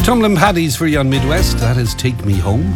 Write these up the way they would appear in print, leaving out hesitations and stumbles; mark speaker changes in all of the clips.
Speaker 1: Tumbling Paddies for you on Midwest. That is Take Me Home.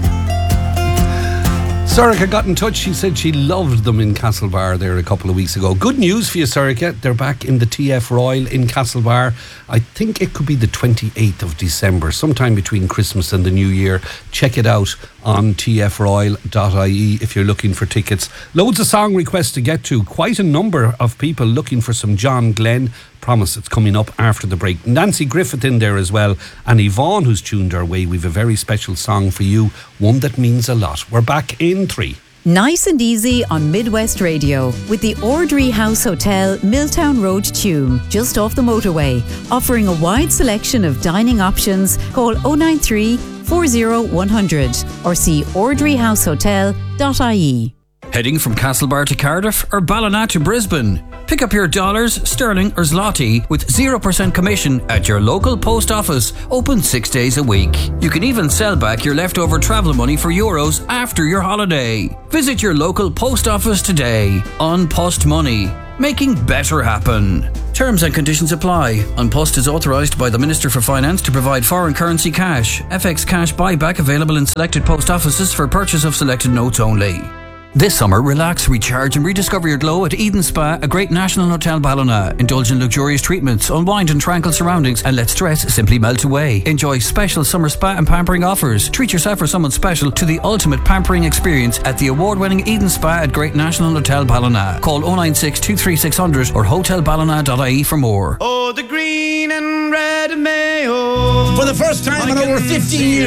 Speaker 1: Sorika got in touch. She said she loved them in Castlebar there a couple of weeks ago. Good news for you, Sorika. They're back in the TF Royal in Castlebar. I think it could be the 28th of December, sometime between Christmas and the New Year. Check it out on tfroyal.ie if you're looking for tickets. Loads of song requests to get to. Quite a number of people looking for some John Glenn. Promise it's coming up after the break. Nancy Griffith in there as well, and Yvonne, who's tuned our way. We've a very special song for you, one that means a lot. We're back in 3.
Speaker 2: Nice and easy on Midwest Radio with the Ordry House Hotel, Milltown Road, Tuam, just off the motorway. Offering a wide selection of dining options. Call 093 40 100 or see ordryhousehotel.ie.
Speaker 3: Heading from Castlebar to Cardiff or Ballina to Brisbane? Pick up your dollars, sterling or zloty with 0% commission at your local post office, open 6 days a week. You can even sell back your leftover travel money for euros after your holiday. Visit your local post office today. An Post Money, making better happen. Terms and conditions apply. An Post is authorised by the Minister for Finance to provide foreign currency cash. FX cash buyback available in selected post offices for purchase of selected notes only. This summer, relax, recharge and rediscover your glow at Eden Spa, a great national hotel Ballina. Indulge in luxurious treatments, unwind in tranquil surroundings and let stress simply melt away. Enjoy special summer spa and pampering offers. Treat yourself or someone special to the ultimate pampering experience at the award-winning Eden Spa at Great National Hotel Ballina. Call 096 23600 or hotelballina.ie for more.
Speaker 4: Oh, the green and red Mayo.
Speaker 5: For the first time in over 15 years.